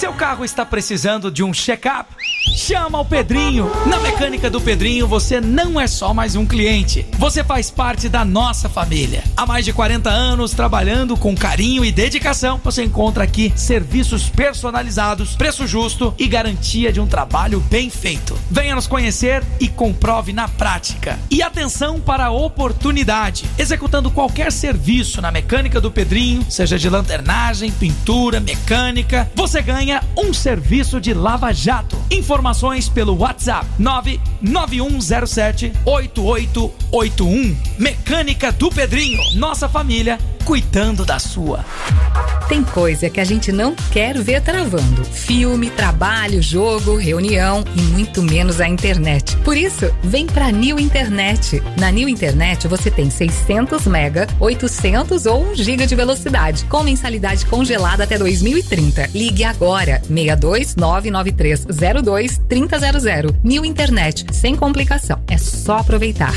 Seu carro está precisando de um check-up? Chama o Pedrinho! Na Mecânica do Pedrinho você não é só mais um cliente. Você faz parte da nossa família. Há mais de 40 anos trabalhando com carinho e dedicação. Você encontra aqui serviços personalizados, preço justo e garantia de um trabalho bem feito. Venha nos conhecer e comprove na prática. E atenção para a oportunidade. Executando qualquer serviço na Mecânica do Pedrinho, seja de lanternagem, pintura, mecânica, você ganha um serviço de lava-jato. Informações pelo WhatsApp 99107-8881. Mecânica do Pedrinho. Nossa família cuidando da sua. Tem coisa que a gente não quer ver travando. Filme, trabalho, jogo, reunião e muito menos a internet. Por isso, vem pra New Internet. Na New Internet você tem 600 mega, 800 ou 1 giga de velocidade, com mensalidade congelada até 2030. Ligue agora, 62993023000. New Internet, sem complicação. É só aproveitar.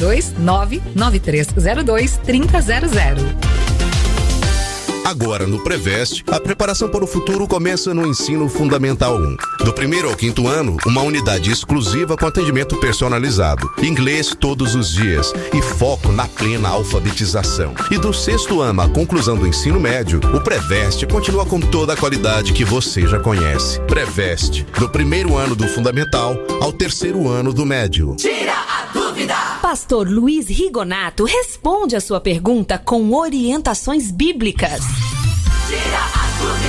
62993023000. Agora no Preveste, a preparação para o futuro começa no Ensino Fundamental 1. Do 1º ao 5º ano, uma unidade exclusiva com atendimento personalizado, inglês todos os dias e foco na plena alfabetização. E do 6º ano à conclusão do ensino médio, o Preveste continua com toda a qualidade que você já conhece. Preveste, do 1º ano do Fundamental ao 3º ano do médio. Tira a dúvida! Pastor Luiz Rigonato responde a sua pergunta com orientações bíblicas. Tira a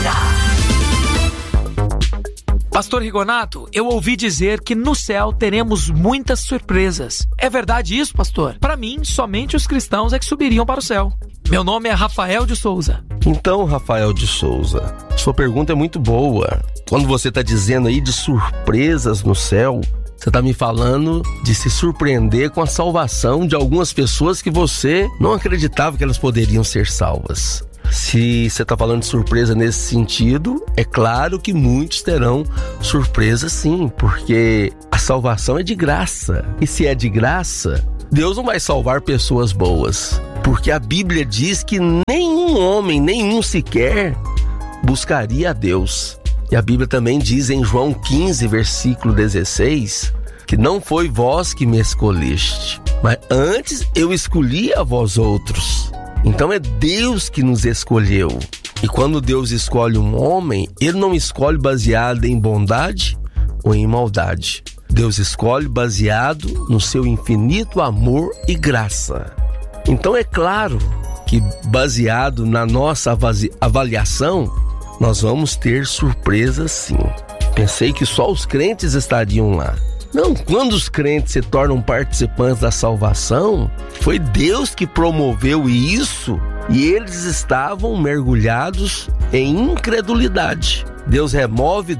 dúvida! Pastor Rigonato, eu ouvi dizer que no céu teremos muitas surpresas. É verdade isso, pastor? Para mim, somente os cristãos é que subiriam para o céu. Meu nome é Rafael de Souza. Então, Rafael de Souza, sua pergunta é muito boa. Quando você está dizendo aí de surpresas no céu, você está me falando de se surpreender com a salvação de algumas pessoas que você não acreditava que elas poderiam ser salvas. Se você está falando de surpresa nesse sentido, é claro que muitos terão surpresa sim, porque a salvação é de graça. E se é de graça, Deus não vai salvar pessoas boas, porque a Bíblia diz que nenhum homem, nenhum sequer, buscaria a Deus. E a Bíblia também diz em João 15, versículo 16, que não foi vós que me escolheste, mas antes eu escolhi a vós outros. Então é Deus que nos escolheu. E quando Deus escolhe um homem, Ele não escolhe baseado em bondade ou em maldade. Deus escolhe baseado no seu infinito amor e graça. Então é claro que baseado na nossa avaliação, nós vamos ter surpresas sim. Pensei que só os crentes estariam lá. Não, quando os crentes se tornam participantes da salvação, foi Deus que promoveu isso e eles estavam mergulhados em incredulidade. Deus remove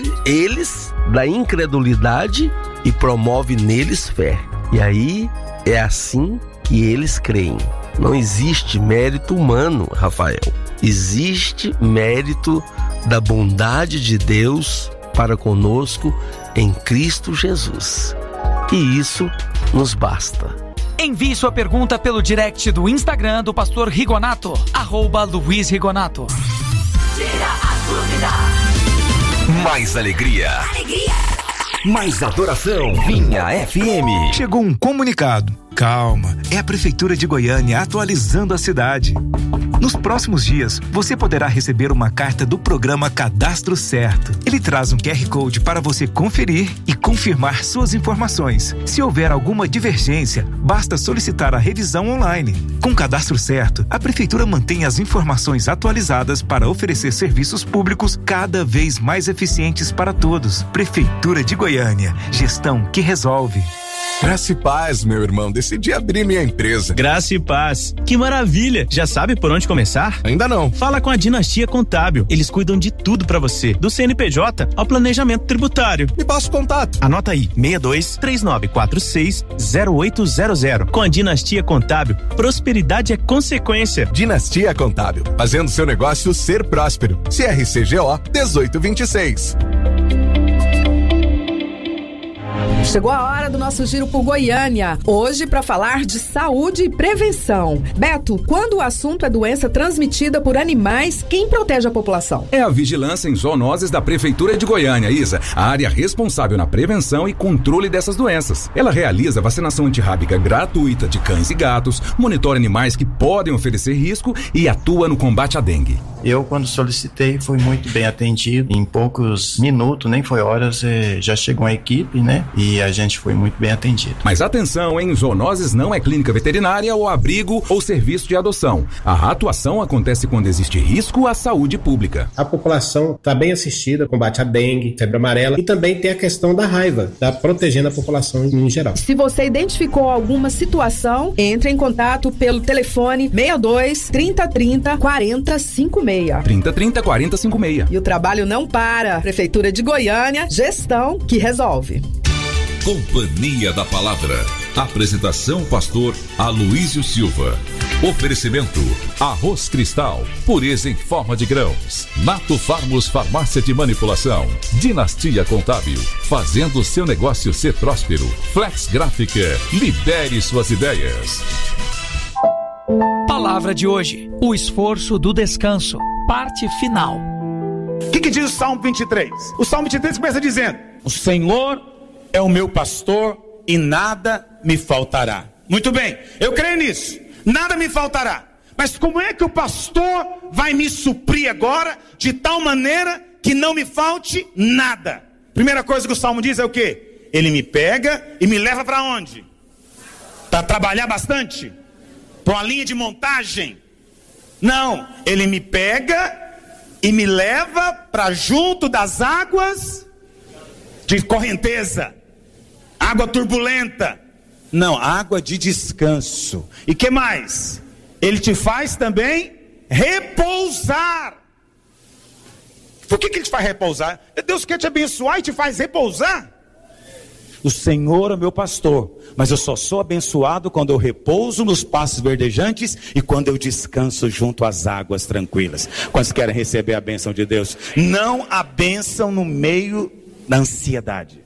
eles da incredulidade e promove neles fé. E aí é assim que eles creem. Não existe mérito humano, Rafael. Existe mérito da bondade de Deus para conosco em Cristo Jesus. E isso nos basta. Envie sua pergunta pelo direct do Instagram do Pastor Rigonato, @Luiz Rigonato. Tira a dúvida! Mais alegria. Mais adoração. Vinha FM. Chegou um comunicado. Calma, é a Prefeitura de Goiânia atualizando a cidade. Nos próximos dias, você poderá receber uma carta do programa Cadastro Certo. Ele traz um QR Code para você conferir e confirmar suas informações. Se houver alguma divergência, basta solicitar a revisão online. Com o Cadastro Certo, a Prefeitura mantém as informações atualizadas para oferecer serviços públicos cada vez mais eficientes para todos. Prefeitura de Goiânia, gestão que resolve. Graça e paz, meu irmão. Decidi abrir minha empresa. Graça e paz. Que maravilha. Já sabe por onde começar? Ainda não. Fala com a Dinastia Contábil. Eles cuidam de tudo pra você, do CNPJ ao planejamento tributário. Me passa o contato. Anota aí, 62-3946-0800. Com a Dinastia Contábil, prosperidade é consequência. Dinastia Contábil, fazendo seu negócio ser próspero. CRCGO 1826. Chegou a hora do nosso giro por Goiânia, hoje para falar de saúde e prevenção. Beto, quando o assunto é doença transmitida por animais, quem protege a população? É a Vigilância em Zoonoses da Prefeitura de Goiânia, Isa, a área responsável na prevenção e controle dessas doenças. Ela realiza vacinação antirrábica gratuita de cães e gatos, monitora animais que podem oferecer risco e atua no combate à dengue. Eu, quando solicitei, fui muito bem atendido. Em poucos minutos, nem foi horas, já chegou a equipe, né? E a gente foi muito bem atendido. Mas atenção, hein? Zoonoses não é clínica veterinária ou abrigo ou serviço de adoção. A atuação acontece quando existe risco à saúde pública. A população está bem assistida, combate à dengue, febre amarela, e também tem a questão da raiva, tá protegendo a população em geral. Se você identificou alguma situação, entre em contato pelo telefone 62 3030 4056. 3030 4056. E o trabalho não para. Prefeitura de Goiânia, gestão que resolve. Companhia da Palavra. Apresentação pastor Aloísio Silva. Oferecimento Arroz Cristal, pureza em forma de grãos. Nato Farmos Farmácia de Manipulação. Dinastia Contábil, fazendo seu negócio ser próspero. Flex Gráfica, lidere suas ideias. Palavra de hoje, o esforço do descanso, parte final. O que diz o Salmo 23? O Salmo 23 começa dizendo: o Senhor é o meu pastor e nada me faltará. Muito bem, eu creio nisso, nada me faltará. Mas como é que o pastor vai me suprir agora de tal maneira que não me falte nada? Primeira coisa que o Salmo diz é o quê? Ele me pega e me leva para onde? Para trabalhar bastante? Para uma linha de montagem? Não, ele me pega e me leva para junto das águas de correnteza, água turbulenta. Não, água de descanso. E que mais? Ele te faz também repousar. Por que ele te faz repousar? Deus quer te abençoar e te faz repousar. O Senhor é meu pastor, mas eu só sou abençoado quando eu repouso nos pastos verdejantes e quando eu descanso junto às águas tranquilas. Quantos querem receber a bênção de Deus? Não há bênção no meio da ansiedade.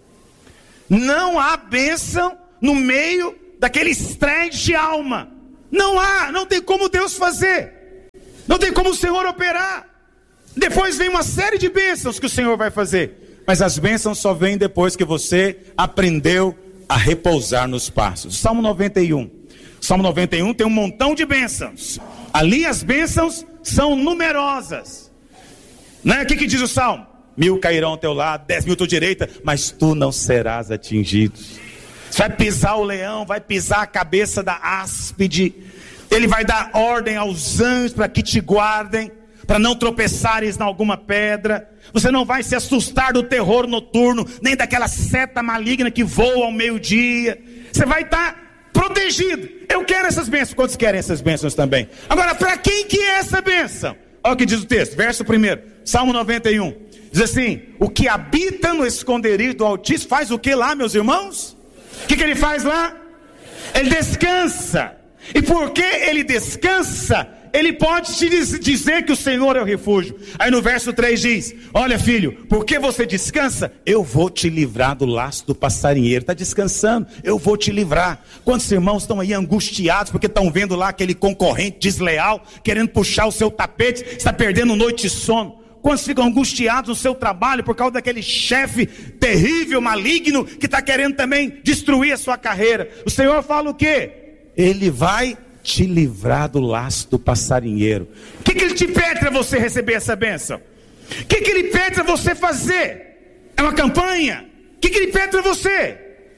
Não há bênção no meio daquele estresse de alma. Não há, não tem como Deus fazer. Não tem como o Senhor operar. Depois vem uma série de bênçãos que o Senhor vai fazer. Mas as bênçãos só vêm depois que você aprendeu a repousar nos pastos. Salmo 91. Salmo 91 tem um montão de bênçãos. Ali as bênçãos são numerosas. Né? O que diz o Salmo? 1000 cairão ao teu lado, 10.000 à tua direita, mas tu não serás atingido. Você vai pisar o leão, vai pisar a cabeça da áspide. Ele vai dar ordem aos anjos para que te guardem, para não tropeçares em alguma pedra. Você não vai se assustar do terror noturno, nem daquela seta maligna que voa ao meio-dia. Você vai estar protegido. Eu quero essas bênçãos. Quantos querem essas bênçãos também? Agora, para quem que é essa bênção? Olha o que diz o texto, verso 1, Salmo 91. Diz assim: o que habita no esconderijo do Altíssimo faz o que lá, meus irmãos? O que ele faz lá? Ele descansa. E porque ele descansa, ele pode te dizer que o Senhor é o refúgio. Aí no verso 3 diz: olha, filho, porque você descansa, eu vou te livrar do laço do passarinheiro. Está descansando, eu vou te livrar. Quantos irmãos estão aí angustiados porque estão vendo lá aquele concorrente desleal querendo puxar o seu tapete, está perdendo noite de sono? Quantos ficam angustiados no seu trabalho por causa daquele chefe terrível, maligno, que está querendo também destruir a sua carreira? O Senhor fala o quê? Ele vai te livrar do laço do passarinheiro. O que ele te pede para você receber essa bênção? O que ele pede para você fazer? É uma campanha? O que ele pede para você?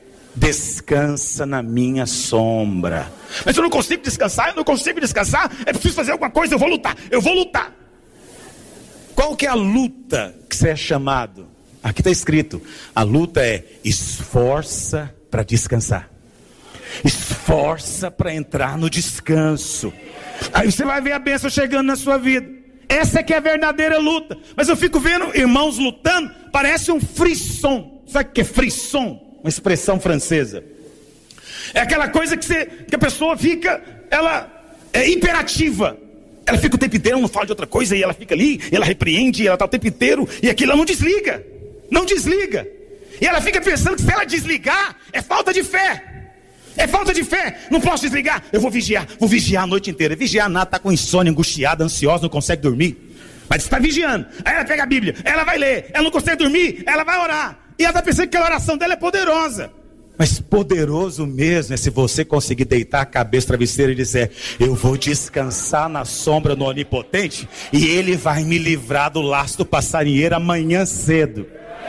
Descansa na minha sombra. Mas eu não consigo descansar, é preciso fazer alguma coisa, eu vou lutar. Qual que é a luta que você é chamado? Aqui está escrito, a luta é esforça para descansar. Esforça para entrar no descanso. Aí você vai ver a bênção chegando na sua vida. Essa é que é a verdadeira luta. Mas eu fico vendo irmãos lutando, parece um frisson. Sabe o que é frisson? Uma expressão francesa. É aquela coisa que a pessoa fica, ela é imperativa. Ela fica o tempo inteiro, ela não fala de outra coisa, e ela fica ali, e ela repreende, e ela está o tempo inteiro, e aquilo ela não desliga. E ela fica pensando que se ela desligar, é falta de fé. É falta de fé. Não posso desligar. Eu vou vigiar a noite inteira. Vigiar nada, está com insônia, angustiada, ansiosa, não consegue dormir. Mas está vigiando. Aí ela pega a Bíblia, ela vai ler, ela não consegue dormir, ela vai orar. E ela está pensando que a oração dela é poderosa. Mas poderoso mesmo é se você conseguir deitar a cabeça no travesseiro e dizer: eu vou descansar na sombra do Onipotente, e Ele vai me livrar do laço do passarinheiro amanhã cedo.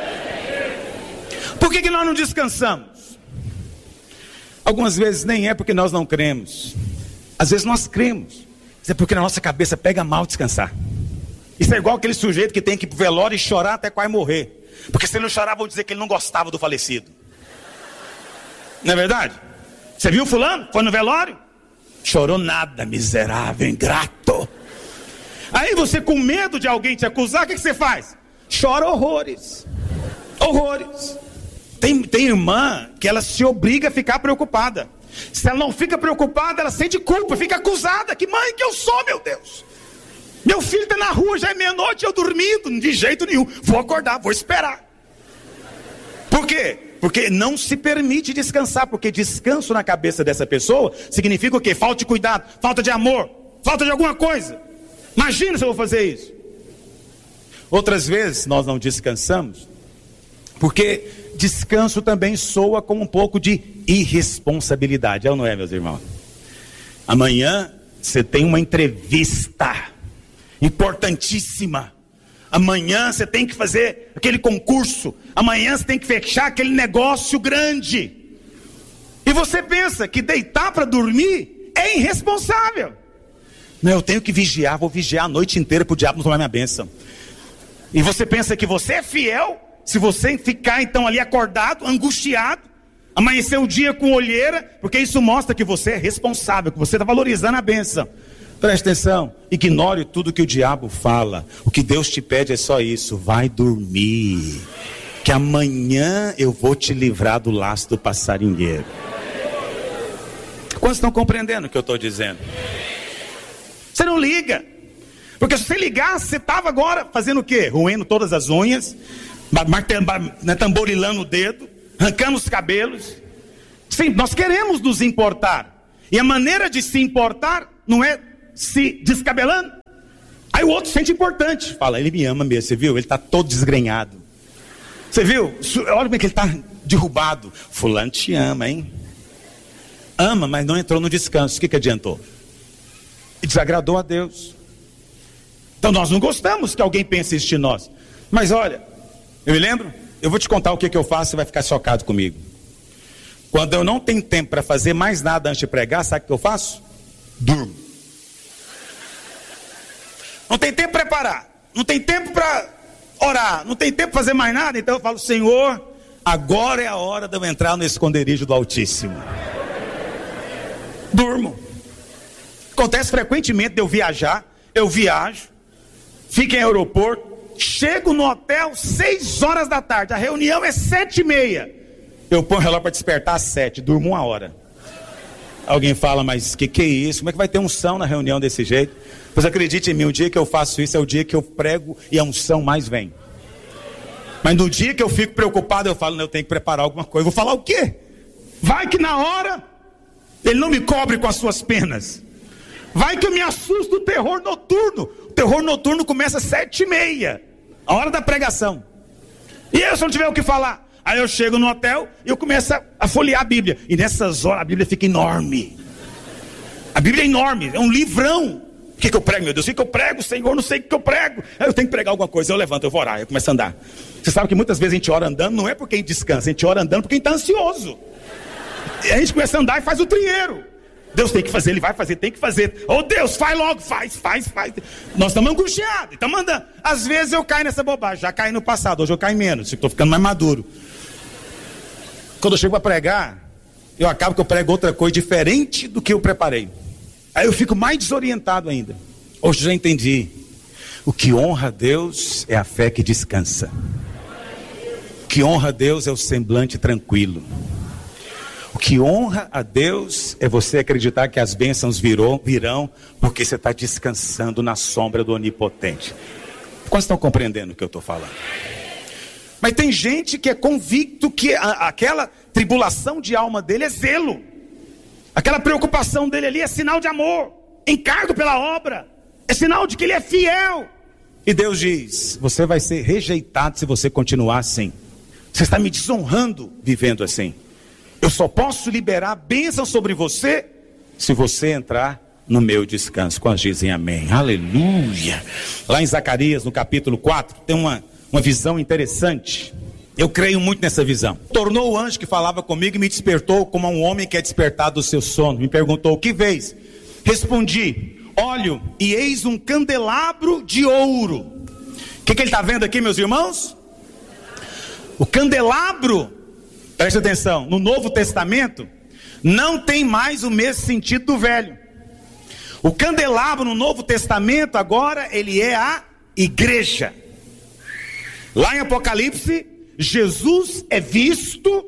Por que nós não descansamos? Algumas vezes nem é porque nós não cremos. Às vezes nós cremos. Isso é porque na nossa cabeça pega mal descansar. Isso é igual aquele sujeito que tem que ir pro velório e chorar até quase morrer. Porque se ele não chorar, vão dizer que ele não gostava do falecido. Não é verdade? Você viu fulano? Foi no velório? Chorou nada, miserável, ingrato. Aí você, com medo de alguém te acusar, o que você faz? Chora horrores. Horrores. Tem irmã que ela se obriga a ficar preocupada. Se ela não fica preocupada, ela sente culpa, fica acusada. Que mãe que eu sou, meu Deus? Meu filho está na rua, já é meia-noite, eu dormindo, de jeito nenhum. Vou acordar, vou esperar. Por quê? Porque não se permite descansar, porque descanso na cabeça dessa pessoa significa o quê? Falta de cuidado, falta de amor, falta de alguma coisa. Imagina se eu vou fazer isso. Outras vezes nós não descansamos, porque descanso também soa como um pouco de irresponsabilidade, é ou não é, meus irmãos? Amanhã você tem uma entrevista importantíssima. Amanhã você tem que fazer aquele concurso. Amanhã você tem que fechar aquele negócio grande. E você pensa que deitar para dormir é irresponsável. Não, eu tenho que vigiar, vou vigiar a noite inteira para o diabo não tomar minha bênção. E você pensa que você é fiel se você ficar então ali acordado, angustiado, amanhecer o dia com olheira, porque isso mostra que você é responsável, que você está valorizando a bênção. Preste atenção, ignore tudo que o diabo fala. O que Deus te pede é só isso: vai dormir, que amanhã eu vou te livrar do laço do passarinheiro. Quantos estão compreendendo o que eu estou dizendo? Você não liga, porque se você ligasse, você estava agora fazendo o quê? Roendo todas as unhas, tamborilando o dedo, arrancando os cabelos. Sim, nós queremos nos importar, e a maneira de se importar não é se descabelando. Aí o outro sente importante, fala: ele me ama mesmo, você viu? Ele está todo desgrenhado. Você viu? Olha como é que ele está derrubado. Fulano te ama, hein? Ama, mas não entrou no descanso. O que adiantou? E desagradou a Deus. Então nós não gostamos que alguém pense isso de nós. Mas olha, eu me lembro, eu vou te contar o que eu faço, você vai ficar chocado comigo. Quando eu não tenho tempo para fazer mais nada antes de pregar, sabe o que eu faço? Durmo. Não tem tempo para preparar, não tem tempo para orar, não tem tempo para fazer mais nada. Então eu falo: Senhor, agora é a hora de eu entrar no esconderijo do Altíssimo. Durmo. Acontece frequentemente de eu viajar. Eu viajo, fico em aeroporto, chego no hotel 6 horas da tarde, a reunião é 7h30. Eu ponho o relógio para despertar às 7, durmo 1 hora. Alguém fala: mas que é isso? Como é que vai ter unção na reunião desse jeito? Pois acredite em mim, o dia que eu faço isso é o dia que eu prego e a unção mais vem. Mas no dia que eu fico preocupado, eu falo: não, eu tenho que preparar alguma coisa. Eu vou falar o quê? Vai que na hora Ele não me cobre com as suas penas. Vai que eu me assusto do terror noturno. O terror noturno começa às 7h30, a hora da pregação. E eu, se eu não tiver o que falar, aí eu chego no hotel e eu começo a folhear a Bíblia. E nessas horas a Bíblia fica enorme. A Bíblia é enorme, é um livrão. O que eu prego, meu Deus? O que eu prego, Senhor? Não sei o que eu prego. Aí eu tenho que pregar alguma coisa, eu levanto, eu vou orar, eu começo a andar. Você sabe que muitas vezes a gente ora andando, não é porque a gente descansa, a gente ora andando porque a gente está ansioso. E a gente começa a andar e faz o trieiro. Deus tem que fazer, Ele vai fazer, tem que fazer. Oh Deus, faz logo, faz. Nós estamos angustiados, estamos andando. Às vezes eu caio nessa bobagem, já caí no passado, hoje eu caio menos, estou ficando mais maduro. Quando eu chego para pregar, eu acabo que eu prego outra coisa diferente do que eu preparei. Aí eu fico mais desorientado ainda. Hoje eu já entendi. O que honra a Deus é a fé que descansa. O que honra a Deus é o semblante tranquilo. O que honra a Deus é você acreditar que as bênçãos virão porque você está descansando na sombra do Onipotente. Quantos estão compreendendo o que eu estou falando? Mas tem gente que é convicto que aquela tribulação de alma dele é zelo. Aquela preocupação dele ali é sinal de amor, encargo pela obra, é sinal de que ele é fiel. E Deus diz: você vai ser rejeitado se você continuar assim. Você está me desonrando vivendo assim. Eu só posso liberar bênção sobre você se você entrar no meu descanso. Quantos dizem amém? Aleluia. Lá em Zacarias, no capítulo 4, tem uma visão interessante. Eu creio muito nessa visão. Tornou o anjo que falava comigo e me despertou como um homem que é despertado do seu sono. Me perguntou: o que vês? Respondi: olho e eis um candelabro de ouro. O que ele está vendo aqui, meus irmãos? O candelabro, preste atenção, no Novo Testamento não tem mais o mesmo sentido do Velho. O candelabro no Novo Testamento agora ele é a igreja. Lá em Apocalipse, Jesus é visto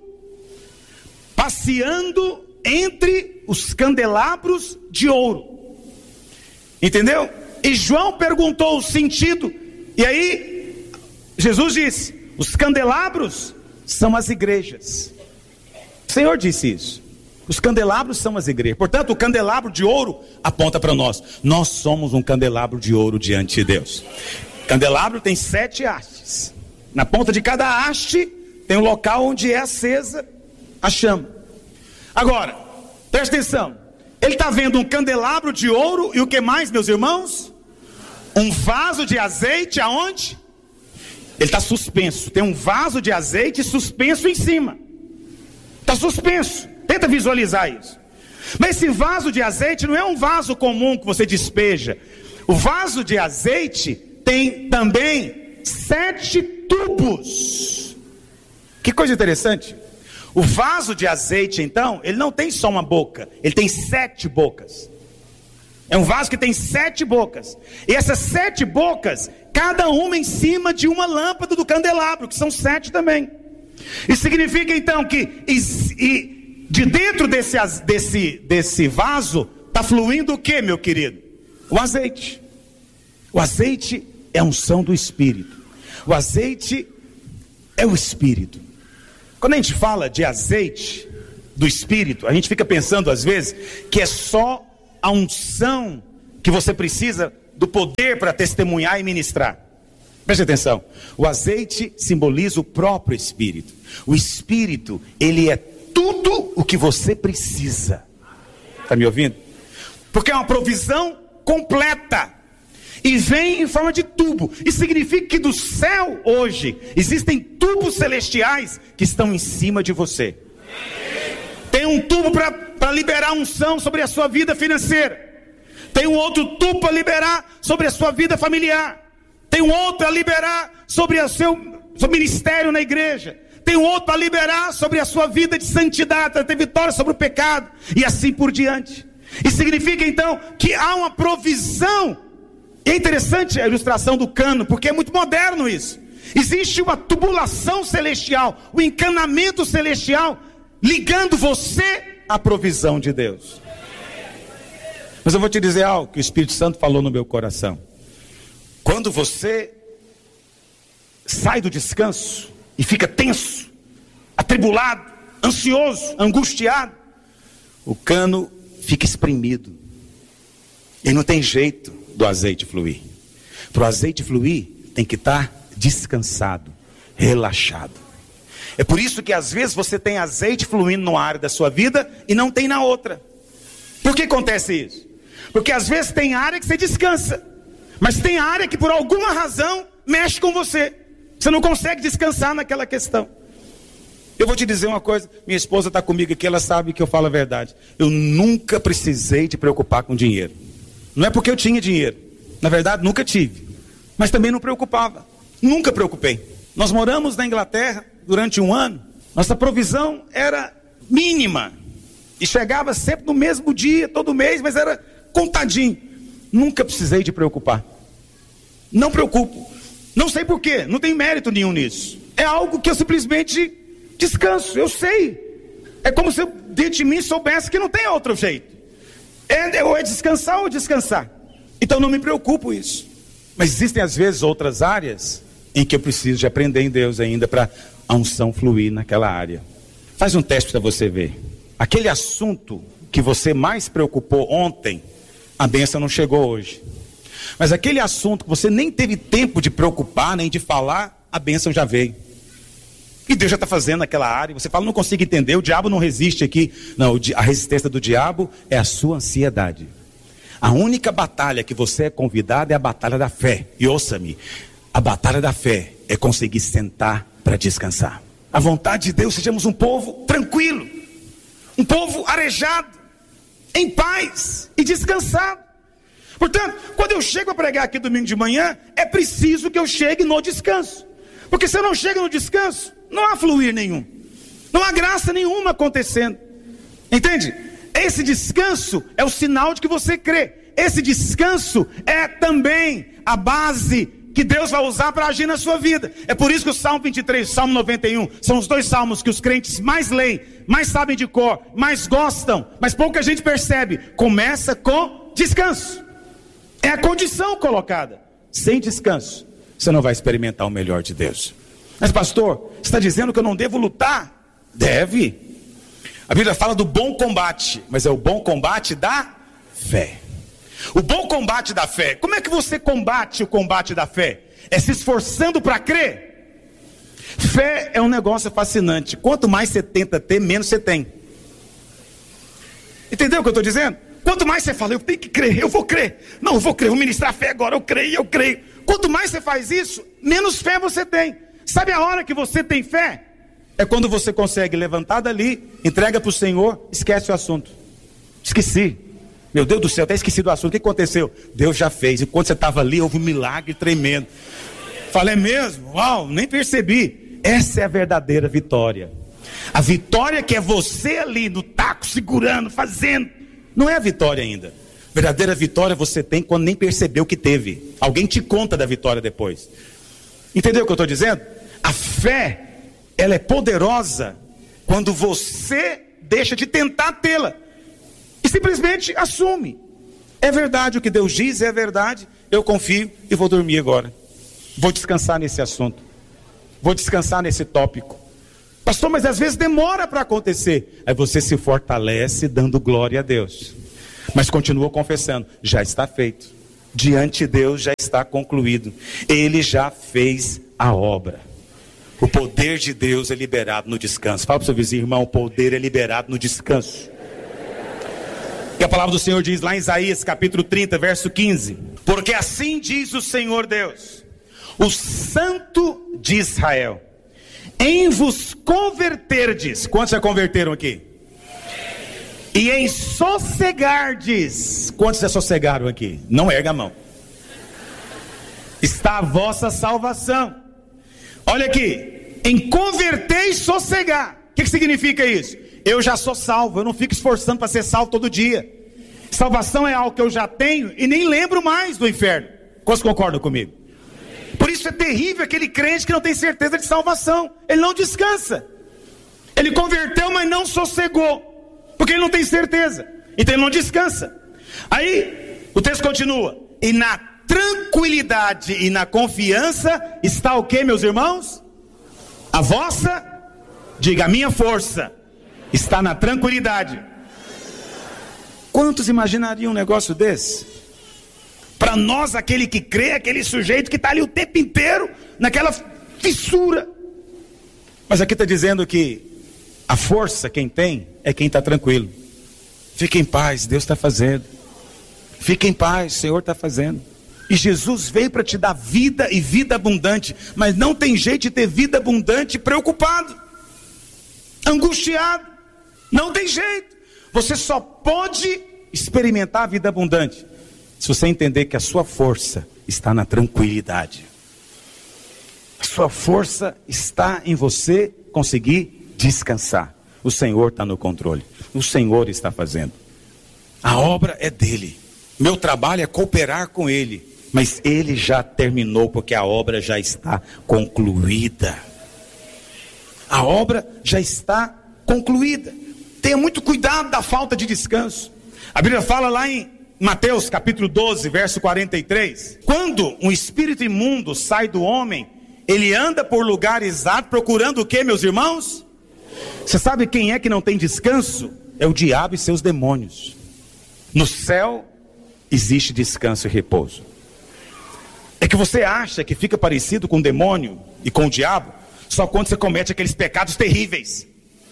passeando entre os candelabros de ouro. Entendeu? E João perguntou o sentido. E aí, Jesus disse: os candelabros são as igrejas. O Senhor disse isso. Os candelabros são as igrejas. Portanto, o candelabro de ouro aponta para nós. Nós somos um candelabro de ouro diante de Deus. O candelabro tem 7 hastes. Na ponta de cada haste tem um local onde é acesa a chama. Agora, presta atenção. Ele está vendo um candelabro de ouro e o que mais, meus irmãos? Um vaso de azeite aonde? Ele está suspenso. Tem um vaso de azeite suspenso em cima. Está suspenso. Tenta visualizar isso. Mas esse vaso de azeite não é um vaso comum que você despeja. O vaso de azeite tem também 7 tubos. Que coisa interessante. O vaso de azeite, então, ele não tem só uma boca, ele tem 7 bocas. É um vaso que tem 7 bocas. E essas 7 bocas, cada uma em cima de uma lâmpada do candelabro, que são 7 também. Isso significa então que de dentro desse vaso está fluindo o que, meu querido? O azeite. O azeite é a unção do Espírito. O azeite é o Espírito. Quando a gente fala de azeite do Espírito, a gente fica pensando às vezes que é só a unção que você precisa do poder para testemunhar e ministrar. Preste atenção. O azeite simboliza o próprio Espírito. O Espírito, ele é tudo o que você precisa. Está me ouvindo? Porque é uma provisão completa. E vem em forma de tubo. Isso significa que do céu hoje existem tubos celestiais que estão em cima de você. Tem um tubo para liberar unção sobre a sua vida financeira. Tem um outro tubo para liberar sobre a sua vida familiar. Tem um outro para liberar sobre o seu ministério na igreja. Tem um outro para liberar sobre a sua vida de santidade, para ter vitória sobre o pecado. E assim por diante. Isso significa então que há uma provisão. É interessante a ilustração do cano, porque é muito moderno isso. Existe uma tubulação celestial, um encanamento celestial, ligando você à provisão de Deus. Mas eu vou te dizer algo que o Espírito Santo falou no meu coração. Quando você sai do descanso e fica tenso, atribulado, ansioso, angustiado, o cano fica espremido. E não tem jeito do azeite fluir. Para o azeite fluir, tem que estar descansado, relaxado. É por isso que às vezes você tem azeite fluindo numa área da sua vida e não tem na outra. Por que acontece isso? Porque às vezes tem área que você descansa, mas tem área que por alguma razão mexe com você. Você não consegue descansar naquela questão. Eu vou te dizer uma coisa, minha esposa está comigo aqui, ela sabe que eu falo a verdade. Eu nunca precisei te preocupar com dinheiro. Não é porque eu tinha dinheiro, na verdade nunca tive, mas também não preocupava, nunca preocupei. Nós moramos na Inglaterra durante 1 ano, nossa provisão era mínima, e chegava sempre no mesmo dia, todo mês, mas era contadinho. Nunca precisei de preocupar, não preocupo, não sei porquê, não tem mérito nenhum nisso, é algo que eu simplesmente descanso, eu sei, é como se eu dentro de mim soubesse que não tem outro jeito. Ou é descansar ou descansar. Então não me preocupo isso. Mas existem às vezes outras áreas em que eu preciso de aprender em Deus ainda para a unção fluir naquela área. Faz um teste para você ver. Aquele assunto que você mais preocupou ontem, a bênção não chegou hoje. Mas aquele assunto que você nem teve tempo de preocupar, nem de falar, a bênção já veio. E Deus já está fazendo naquela área. Você fala, não consigo entender, o diabo não resiste aqui. Não, a resistência do diabo é a sua ansiedade. A única batalha que você é convidado é a batalha da fé. E ouça-me, a batalha da fé é conseguir sentar para descansar. A vontade de Deus, sejamos um povo tranquilo, um povo arejado, em paz e descansado. Portanto, quando eu chego a pregar aqui domingo de manhã, é preciso que eu chegue no descanso. Porque se eu não chego no descanso, não há fluir nenhum, não há graça nenhuma acontecendo. Entende? Esse descanso é o sinal de que você crê. Esse descanso é também a base que Deus vai usar para agir na sua vida. É por isso que o Salmo 23 e o Salmo 91 são os dois salmos que os crentes mais leem, mais sabem de cor, mais gostam, mas pouca gente percebe. Começa com descanso. É a condição colocada. Sem descanso, você não vai experimentar o melhor de Deus. Mas pastor, você está dizendo que eu não devo lutar? Deve. A Bíblia fala do bom combate, mas é o bom combate da fé. O bom combate da fé. Como é que você combate o combate da fé? É se esforçando para crer. Fé é um negócio fascinante. Quanto mais você tenta ter, menos você tem. Entendeu o que eu estou dizendo? Quanto mais você fala, eu tenho que crer, eu vou crer. Não, eu vou crer, vou ministrar fé agora, eu creio. Quanto mais você faz isso, menos fé você tem. Sabe a hora que você tem fé? É quando você consegue levantar dali, entrega para o Senhor, esquece o assunto. Esqueci. Meu Deus do céu, até esqueci do assunto. O que aconteceu? Deus já fez. E quando você estava ali, houve um milagre tremendo. Falei, é mesmo? Uau, nem percebi. Essa é a verdadeira vitória. A vitória que é você ali no taco, segurando, fazendo. Não é a vitória ainda. Verdadeira vitória você tem quando nem percebeu que teve. Alguém te conta da vitória depois. Entendeu o que eu estou dizendo? A fé, ela é poderosa quando você deixa de tentar tê-la. E simplesmente assume. É verdade o que Deus diz, é verdade. Eu confio e vou dormir agora. Vou descansar nesse assunto. Vou descansar nesse tópico. Pastor, mas às vezes demora para acontecer. Aí você se fortalece dando glória a Deus. Mas continua confessando. Já está feito. Diante de Deus já está concluído. Ele já fez a obra. O poder de Deus é liberado no descanso. Fala para o seu vizinho, irmão, o poder é liberado no descanso. E a palavra do Senhor diz lá em Isaías capítulo 30, verso 15. Porque assim diz o Senhor Deus, o Santo de Israel, em vos converterdes. Quantos já converteram aqui? E em sossegardes. Quantos já sossegaram aqui? Não erga a mão. Está a vossa salvação. Olha aqui, em converter e sossegar. O que significa isso? Eu já sou salvo, eu não fico esforçando para ser salvo todo dia. Salvação é algo que eu já tenho e nem lembro mais do inferno. Quantos concordam comigo? Por isso é terrível aquele crente que não tem certeza de salvação. Ele não descansa. Ele converteu, mas não sossegou, porque ele não tem certeza. Então ele não descansa. Aí o texto continua. E na tranquilidade e na confiança está o que, meus irmãos? A vossa, diga, a minha força está na tranquilidade. Quantos imaginariam um negócio desse? Para nós, aquele que crê, aquele sujeito que está ali o tempo inteiro naquela fissura. Mas aqui está dizendo que a força quem tem é quem está tranquilo. Fique em paz, Deus está fazendo. Fique em paz, o Senhor está fazendo. E Jesus veio para te dar vida e vida abundante. Mas não tem jeito de ter vida abundante preocupado, angustiado. Não tem jeito. Você só pode experimentar a vida abundante se você entender que a sua força está na tranquilidade. A sua força está em você conseguir descansar. O Senhor está no controle. O Senhor está fazendo. A obra é dele. Meu trabalho é cooperar com ele. Mas ele já terminou, porque a obra já está concluída. A obra já está concluída. Tenha muito cuidado da falta de descanso. A Bíblia fala lá em Mateus capítulo 12, verso 43. Quando um espírito imundo sai do homem, ele anda por lugares áridos procurando o que, meus irmãos? Você sabe quem é que não tem descanso? É o diabo e seus demônios. No céu existe descanso e repouso. É que você acha que fica parecido com o demônio e com o diabo só quando você comete aqueles pecados terríveis.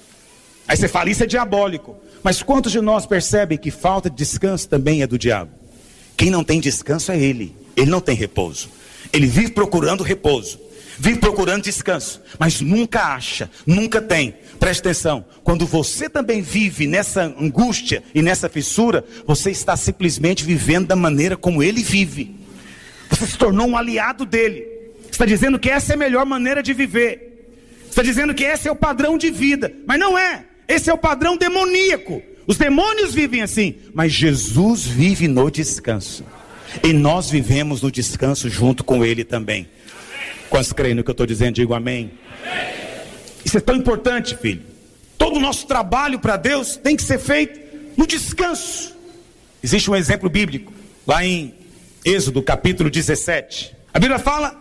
Aí você fala, isso é diabólico. Mas quantos de nós percebem que falta de descanso também é do diabo? Quem não tem descanso é ele. Ele não tem repouso. Ele vive procurando repouso, vive procurando descanso, mas nunca acha, nunca tem. Preste atenção, quando você também vive nessa angústia e nessa fissura, você está simplesmente vivendo da maneira como ele vive. Você se tornou um aliado dele. Você está dizendo que essa é a melhor maneira de viver. Você está dizendo que esse é o padrão de vida, mas não é. Esse é o padrão demoníaco. Os demônios vivem assim, mas Jesus vive no descanso. E nós vivemos no descanso junto com ele também. Quantos creem no que eu estou dizendo? Digo amém. Isso é tão importante, filho. Todo o nosso trabalho para Deus tem que ser feito no descanso. Existe um exemplo bíblico lá em Êxodo capítulo 17. A Bíblia fala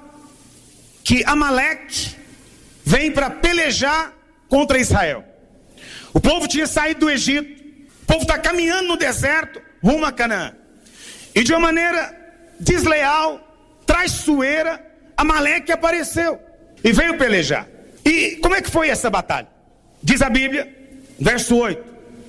que Amaleque vem para pelejar contra Israel. O povo tinha saído do Egito. O povo está caminhando no deserto rumo a Canaã. E de uma maneira desleal, traiçoeira, Amaleque apareceu e veio pelejar. E como é que foi essa batalha? Diz a Bíblia, verso 8.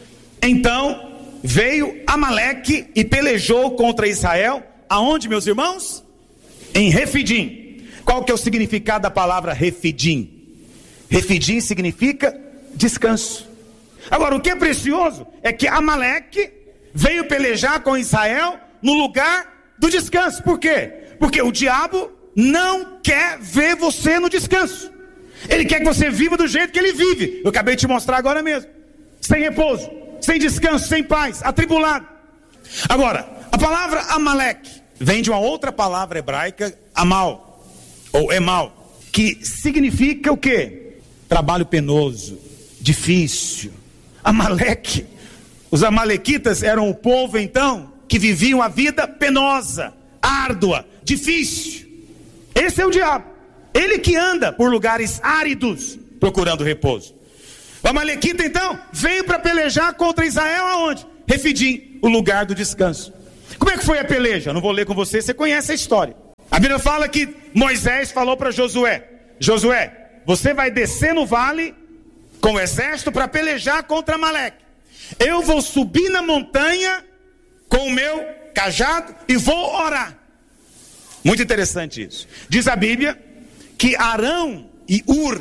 Então veio Amaleque e pelejou contra Israel. Aonde, meus irmãos? Em Refidim. Qual que é o significado da palavra Refidim? Refidim significa descanso. Agora, o que é precioso é que Amaleque veio pelejar com Israel no lugar do descanso. Por quê? Porque o diabo não quer ver você no descanso. Ele quer que você viva do jeito que ele vive. Eu acabei de te mostrar agora mesmo. Sem repouso, sem descanso, sem paz, atribulado. Agora, a palavra Amaleque vem de uma outra palavra hebraica, Amal, ou Emal, que significa o quê? Trabalho penoso, difícil. Amaleque. Os amalequitas eram o povo, então, que viviam a vida penosa, árdua, difícil. Esse é o diabo. Ele que anda por lugares áridos, procurando repouso. O amalequita, então, veio para pelejar contra Israel aonde? Refidim, o lugar do descanso. Como é que foi a peleja? Eu não vou ler com você, você conhece a história. A Bíblia fala que Moisés falou para Josué: Josué, você vai descer no vale com o exército para pelejar contra Amaleque. Eu vou subir na montanha com o meu cajado e vou orar. Muito interessante isso. Diz a Bíblia que Arão e Ur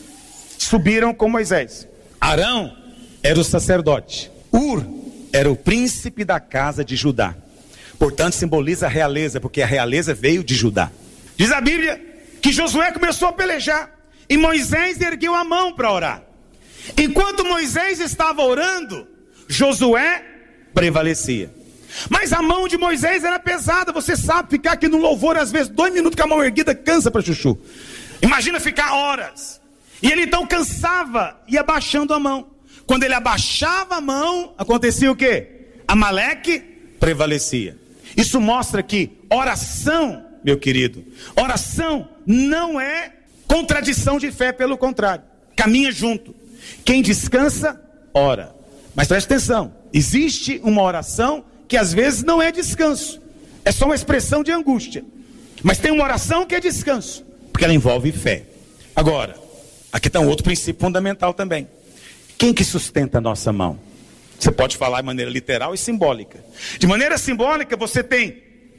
subiram com Moisés. Arão era o sacerdote. Ur era o príncipe da casa de Judá. Portanto, simboliza a realeza, porque a realeza veio de Judá. Diz a Bíblia que Josué começou a pelejar e Moisés ergueu a mão para orar. Enquanto Moisés estava orando, Josué prevalecia. Mas a mão de Moisés era pesada. Você sabe, ficar aqui no louvor às vezes 2 minutos com a mão erguida cansa para chuchu. Imagina ficar horas. E ele então cansava e abaixando a mão. Quando ele abaixava a mão, acontecia o quê? Amaleque prevalecia. Isso mostra que oração, meu querido, oração não é contradição de fé, pelo contrário, caminha junto. Quem descansa, ora. Mas preste atenção, existe uma oração que às vezes não é descanso, é só uma expressão de angústia. Mas tem uma oração que é descanso, porque ela envolve fé. Agora, aqui está um outro princípio fundamental também. Quem que sustenta a nossa mão? Você pode falar de maneira literal e simbólica. De maneira simbólica, você tem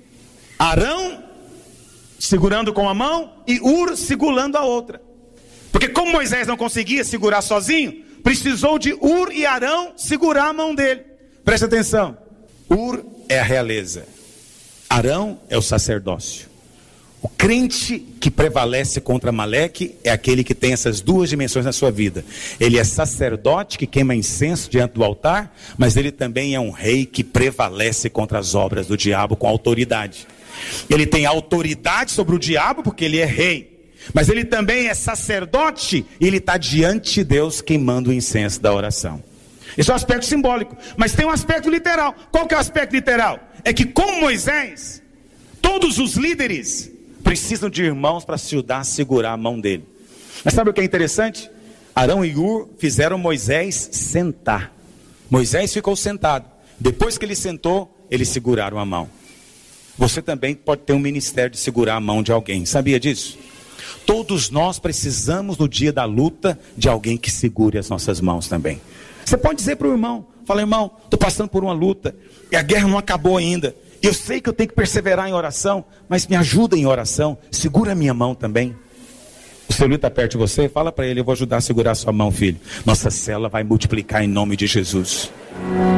Arão segurando com a mão e Ur segurando a outra. Porque como Moisés não conseguia segurar sozinho, precisou de Ur e Arão segurar a mão dele. Preste atenção. Ur é a realeza. Arão é o sacerdócio. O crente que prevalece contra Amaleque é aquele que tem essas duas dimensões na sua vida. Ele é sacerdote que queima incenso diante do altar, mas ele também é um rei que prevalece contra as obras do diabo com autoridade. Ele tem autoridade sobre o diabo porque ele é rei, mas ele também é sacerdote e ele está diante de Deus queimando o incenso da oração. Esse é um aspecto simbólico, mas tem um aspecto literal. Qual que é o aspecto literal? É que com Moisés, todos os líderes precisam de irmãos para ajudar a segurar a mão dele. Mas sabe o que é interessante? Arão e Hur fizeram Moisés sentar. Moisés ficou sentado. Depois que ele sentou, eles seguraram a mão. Você também pode ter um ministério de segurar a mão de alguém. Sabia disso? Todos nós precisamos no dia da luta de alguém que segure as nossas mãos também. Você pode dizer para o irmão, fala, irmão, estou passando por uma luta e a guerra não acabou ainda. Eu sei que eu tenho que perseverar em oração, mas me ajuda em oração, segura a minha mão também. O seu líder está perto de você, fala para ele, eu vou ajudar a segurar a sua mão, filho. Nossa célula vai multiplicar em nome de Jesus.